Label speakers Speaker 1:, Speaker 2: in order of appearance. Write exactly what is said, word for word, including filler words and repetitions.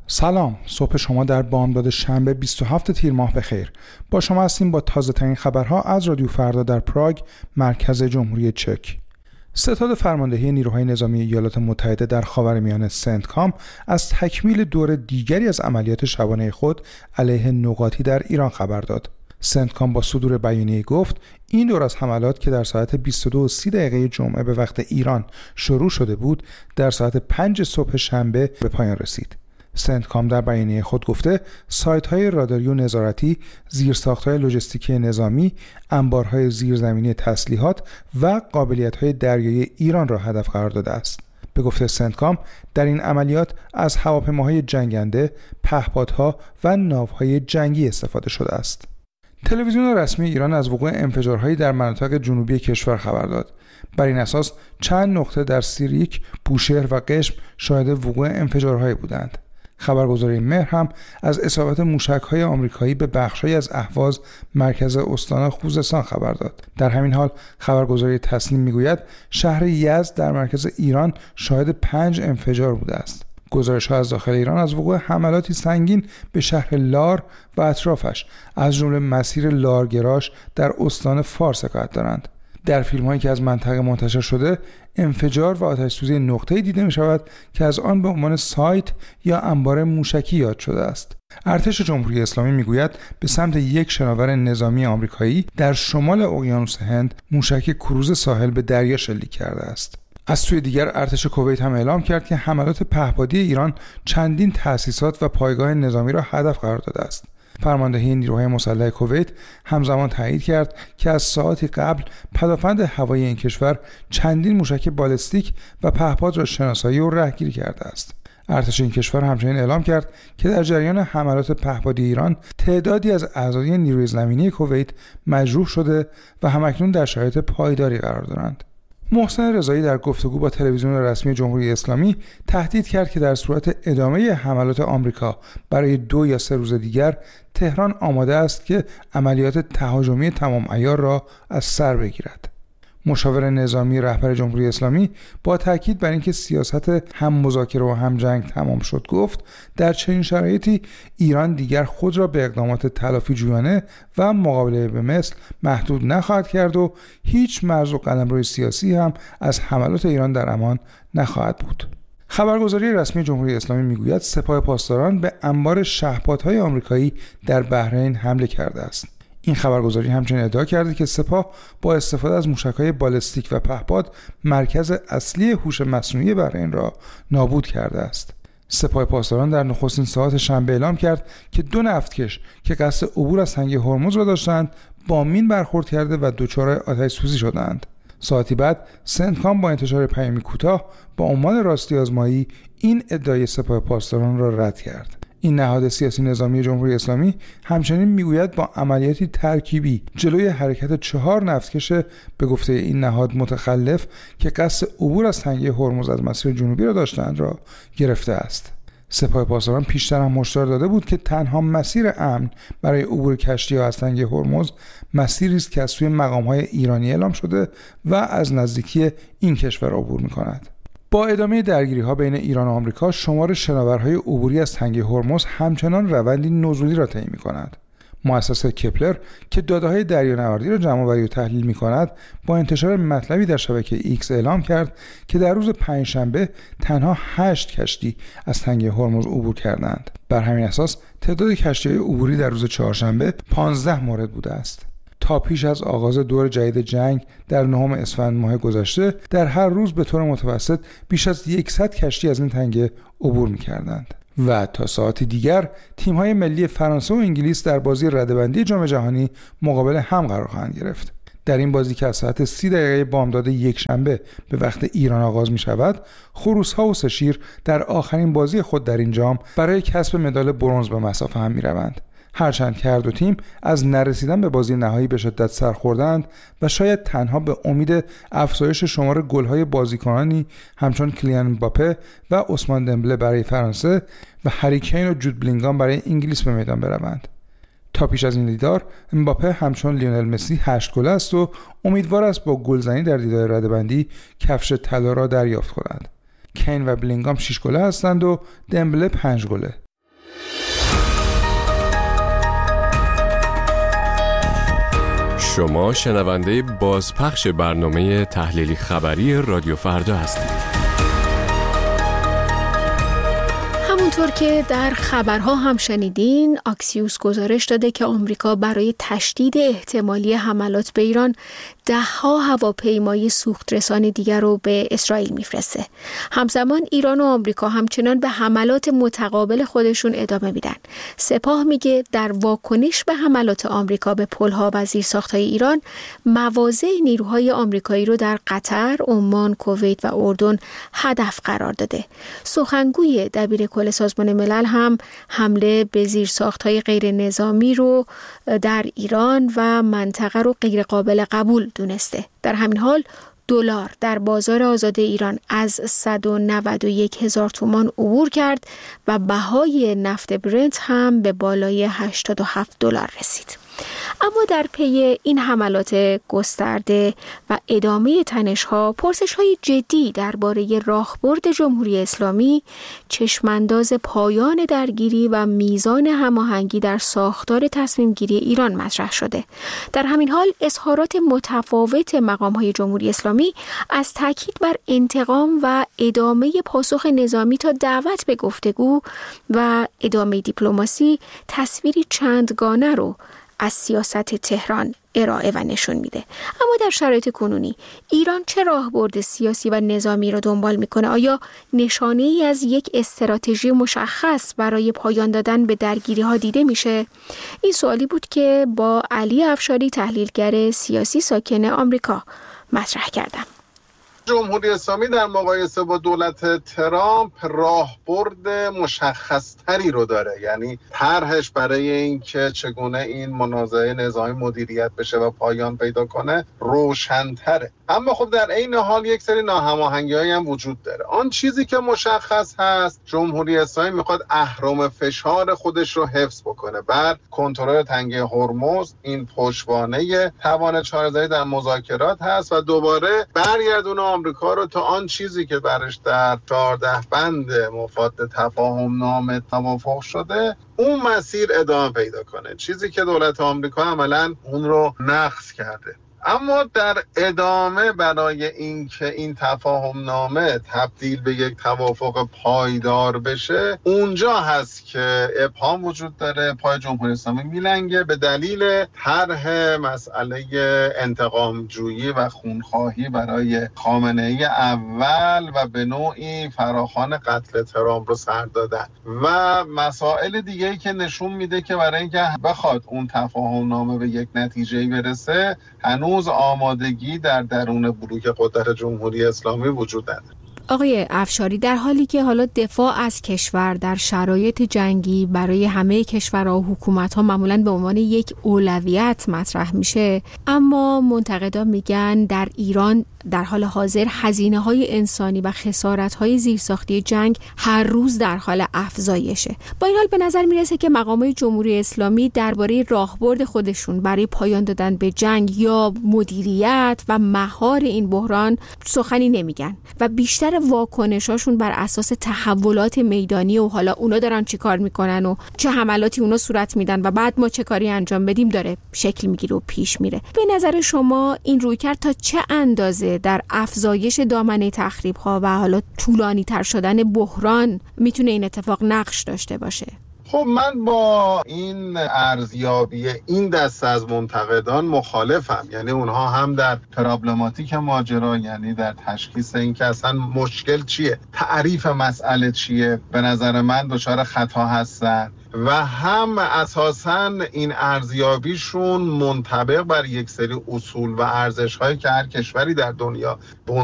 Speaker 1: سلام، صبح شما در بامداد شنبه بیست و هفتم تیر ماه بخیر. با شما هستیم با تازه ترین خبرها از رادیو فردا در پراگ، مرکز جمهوری چک. ستاد فرماندهی نیروهای نظامی ایالات متحده در خاورمیانه سنتکام از تکمیل دور دیگری از عملیات شبانه خود علیه نقاطی در ایران خبر داد. سنتکام با صدور بیانیه گفت این دور از حملات که در ساعت بیست و دو و سی دقیقه جمعه به وقت ایران شروع شده بود، در ساعت پنج صبح شنبه به پایان رسید. سنتکام در بیانیه خود گفته سایت‌های راداری و نظارتی، زیرساخت‌های لوجستیکی نظامی، انبارهای زیرزمینی تسلیحات و قابلیت‌های دریایی ایران را هدف قرار داده است. به گفته سنتکام در این عملیات از هواپیماهای جنگنده، پهپادها و ناوهای جنگی استفاده شده است. تلویزیون رسمی ایران از وقوع انفجارهایی در مناطق جنوبی کشور خبر داد. بر این اساس چند نقطه در سیریک، بوشهر و قشم شاهد وقوع انفجارهایی بودند. خبرگزاری مهر هم از اصابت موشک‌های آمریکایی به بخش‌هایی از اهواز مرکز استان خوزستان خبر داد. در همین حال خبرگزاری تسنیم میگوید شهر یزد در مرکز ایران شاهد پنج انفجار بوده است. گزارش‌ها از داخل ایران از وقوع حملاتی سنگین به شهر لار و اطرافش از جمله مسیر لارگراش در استان فارس حکایت دارند. در فیلم‌هایی که از منطقه منتشر شده، انفجار و آتش‌سوزی نقطه‌ای دیده می‌شود که از آن به عنوان سایت یا انبار موشکی یاد شده است. ارتش جمهوری اسلامی میگوید به سمت یک شناور نظامی آمریکایی در شمال اقیانوس هند موشک کروز ساحل به دریا شلیک کرده است. از سوی دیگر ارتش کویت هم اعلام کرد که حملات پهپادی ایران چندین تأسیسات و پایگاه نظامی را هدف قرار داده است. فرماندهی نیروهای مسلح کویت همزمان تایید کرد که از ساعاتی قبل پدافند هوایی این کشور چندین موشک بالستیک و پهپاد را شناسایی و رهگیری کرده است. ارتش این کشور همچنین اعلام کرد که در جریان حملات پهپادی ایران تعدادی از اعضای نیروی زمینی کویت مجروح شده و همکنون در شرایط پایداری قرار دارند. محسن رضایی در گفتگو با تلویزیون رسمی جمهوری اسلامی تهدید کرد که در صورت ادامه حملات آمریکا برای دو یا سه روز دیگر تهران آماده است که عملیات تهاجمی تمام عیار را از سر بگیرد. مشاور نظامی رهبر جمهوری اسلامی با تاکید بر اینکه سیاست هم مذاکره و هم جنگ تمام شد گفت در چنین شرایطی ایران دیگر خود را به اقدامات تلافی جویانه و مقابله به مثل محدود نخواهد کرد و هیچ مرز و قلمرو سیاسی هم از حملات ایران در امان نخواهد بود. خبرگزاری رسمی جمهوری اسلامی میگوید سپاه پاسداران به انبار شهپادهای آمریکایی در بحرین حمله کرده است. این خبرگزاری همچنین ادعا کرده که سپاه با استفاده از موشک‌های بالستیک و پهپاد مرکز اصلی هوش مصنوعی بحرین را نابود کرده است. سپاه پاسداران در نخستین ساعات شنبه اعلام کرد که دو نفتکش که قصد عبور از تنگه هرمز را داشتند با مین برخورد کرده و دچار آتش‌سوزی شدند. ساعتی بعد سنتکام با انتشار پیامی کوتاه با عنوان راستی آزمایی این ادعای سپاه پاسداران را رد کرد. این نهاد سیاسی نظامی جمهوری اسلامی همچنین میگوید با عملیاتی ترکیبی جلوی حرکت چهار نفتکش به گفته این نهاد متخلف که قصد عبور از تنگه هرمز از مسیر جنوبی را داشتند را گرفته است. سپاه پاسداران پیشتر هم هشدار داده بود که تنها مسیر امن برای عبور کشتی‌ها از تنگه هرمز مسیری است که از سوی مقام‌های ایرانی اعلام شده و از نزدیکی این کشور عبور می‌کند. با ادامه درگیری‌ها بین ایران و آمریکا، شمار شناورهای عبوری از تنگه هرمز همچنان روندی نزولی را طی می‌کند. مؤسسه کپلر که داده‌های دریانوردی را جمع‌آوری و تحلیل می‌کند، با انتشار مطلبی در شبکه ایکس اعلام کرد که در روز پنجشنبه تنها هشت کشتی از تنگه هرمز عبور کردند. بر همین اساس تعداد کشتی‌های عبوری در روز چهارشنبه پانزده مورد بوده است. تا پیش از آغاز دور جدید جنگ در نهم اسفند ماه گذشته در هر روز به طور متوسط بیش از صد کشتی از این تنگه عبور می‌کردند. و تا ساعتی دیگر تیم‌های ملی فرانسه و انگلیس در بازی رده‌بندی جام جهانی مقابل هم قرار خواهند گرفت. در این بازی که از ساعت سی دقیقه بامداد یک شنبه به وقت ایران آغاز می‌شود، خروس‌ها و سشیر در آخرین بازی خود در این جام برای کسب مدال برنز به مسافه هم می‌روند. هرچند که هر دو تیم از نرسیدن به بازی نهایی به شدت سرخوردند و شاید تنها به امید افزایش شمار گل‌های بازیکنانی همچون کلیان امباپه و عثمان دمبله برای فرانسه و هری کین و جود بلینگام برای انگلیس به میدان بروند. تا پیش از این دیدار امباپه همچون لیونل مسی هشت گل است و امیدوار است با گلزنی در دیدار رده‌بندی کفش طلا را دریافت کند. کین و بلینگام شش گله هستند و دمبله پنج گله.
Speaker 2: شما شنونده بازپخش برنامه تحلیلی خبری رادیو فردا هستید.
Speaker 3: همونطور که در خبرها هم شنیدین، آکسیوس گزارش داده که آمریکا برای تشدید احتمالی حملات به ایران ده ها هواپیمای سوخت رسان دیگر رو به اسرائیل میفرسته. همزمان ایران و آمریکا همچنان به حملات متقابل خودشون ادامه میدن. سپاه میگه در واکنش به حملات آمریکا به پل‌ها و زیرساخت‌های ایران، مواضع نیروهای آمریکایی رو در قطر، عمان، کویت و اردن هدف قرار داده. سخنگوی دبیرکل سازمان ملل هم حمله به زیرساخت‌های غیر نظامی رو در ایران و منطقه رو غیر قابل قبول دونسته. در همین حال دلار در بازار آزاد ایران از صد و نود و یک هزار تومان عبور کرد و بهای نفت برنت هم به بالای هشتاد و هفت دلار رسید. اما در پی این حملات گسترده و ادامه تنش‌ها، پرسش‌های جدی درباره راهبرد جمهوری اسلامی، چشمانداز پایان درگیری و میزان هماهنگی در ساختار تصمیم‌گیری ایران مطرح شده. در همین حال اظهارات متفاوت مقام‌های جمهوری اسلامی از تاکید بر انتقام و ادامه پاسخ نظامی تا دعوت به گفتگو و ادامه دیپلماسی تصویری چندگانه رو از سیاست تهران ارائه و نشون میده. اما در شرایط کنونی ایران چه راهبرد سیاسی و نظامی را دنبال میکنه؟ آیا نشانه ای از یک استراتژی مشخص برای پایان دادن به درگیری ها دیده میشه؟ این سوالی بود که با علی افشاری، تحلیلگر سیاسی ساکن آمریکا، مطرح کردم.
Speaker 4: جمهوری اسلامی در مقایسه با دولت ترامپ راهبرد مشخص‌تری رو داره، یعنی طرحش برای اینکه چگونه این منازعه نظامی مدیریت بشه و پایان پیدا کنه روشن‌تره. اما خب در عین حال یک سری ناهماهنگی‌هایی هم وجود داره. آن چیزی که مشخص هست، جمهوری اسلامی میخواد اهرم فشار خودش رو حفظ بکنه بر کنترل تنگه هرمز. این پشتوانه توان چاره‌زنی در مذاکرات هست و دوباره برگردونه آمریکا رو تا آن چیزی که برش در چهارده بند مفاد تفاهم نامه توافق شده اون مسیر ادامه پیدا کنه، چیزی که دولت آمریکا عملاً اون رو نقض کرده. اما در ادامه برای اینکه این تفاهم نامه تبدیل به یک توافق پایدار بشه، اونجا هست که ابهام وجود داره، پای جمهوری اسلامی میلنگه به دلیل طرح مسئله انتقام جویی و خونخواهی برای خامنه‌ای اول و به نوعی فراخوان قتل ترامپ رو سر دادن و مسائل دیگه‌ای که نشون میده که برای اینکه بخواد اون تفاهم نامه به یک نتیجه‌ای برسه، هنوز آمادگی در درون بلوک قدرت جمهوری اسلامی وجود داره.
Speaker 3: آقای افشاری، در حالی که حالا دفاع از کشور در شرایط جنگی برای همه کشورها و حکومت‌ها معمولاً به عنوان یک اولویت مطرح میشه، اما منتقدان میگن در ایران در حال حاضر هزینه‌های انسانی و خسارت‌های زیرساختی جنگ هر روز در حال افزایشه. با این حال به نظر میرسه که مقامات جمهوری اسلامی درباره راهبرد خودشون برای پایان دادن به جنگ یا مدیریت و مهار این بحران سخنی نمیگن و بیشتر واکنشاشون بر اساس تحولات میدانی و حالا اونا دارن چی کار میکنن و چه حملاتی اونا صورت میدن و بعد ما چه کاری انجام بدیم داره شکل میگیره و پیش میره. به نظر شما این رویکرد تا چه اندازه در افزایش دامنه تخریب‌ها و حالا طولانی تر شدن بحران میتونه این اتفاق نقش داشته باشه؟
Speaker 4: خب من با این ارزیابی این دسته از منتقدان مخالفم. یعنی اونها هم در پرابلماتیک ماجرا، یعنی در تشخیص این که اصلا مشکل چیه، تعریف مسئله چیه، به نظر من دچار خطا هستن و هم اساساً این ارزیابیشون منطبق بر یک سری اصول و ارزش‌هایی که هر کشوری در دنیا